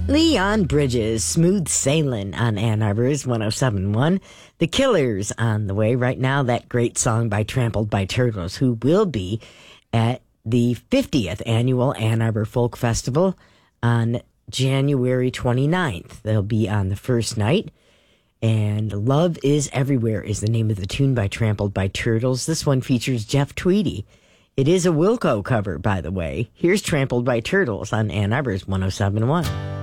Leon Bridges, Smooth Sailing on Ann Arbor's 107.1. The Killers on the way right now. That great song by Trampled by Turtles, who will be at the 50th Annual Ann Arbor Folk Festival on January 29th. They'll be on the first night. And Love is Everywhere is the name of the tune by Trampled by Turtles. This one features Jeff Tweedy. It is a Wilco cover, by the way. Here's Trampled by Turtles on Ann Arbor's 107.1.